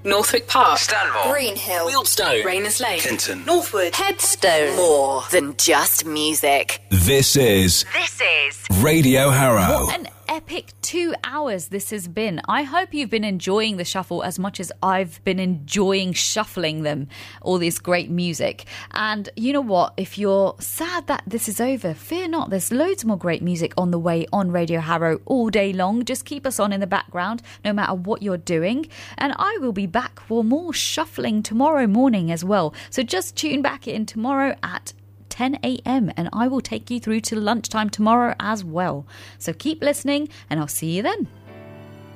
Northwick Park, Stanmore, Greenhill, Wealdstone, Rayners Lane, Kenton, Northwood, Headstone. More than just music. This is Radio Harrow. What an epic 2 hours this has been. I hope you've been enjoying the shuffle as much as I've been enjoying shuffling them, all this great music. And you know what? If you're sad that this is over, fear not. There's loads more great music on the way on Radio Harrow all day long. Just keep us on in the background, no matter what you're doing. And I will be back for more shuffling tomorrow morning as well. So just tune back in tomorrow at 10 a.m. and I will take you through to lunchtime tomorrow as well. So keep listening and I'll see you then.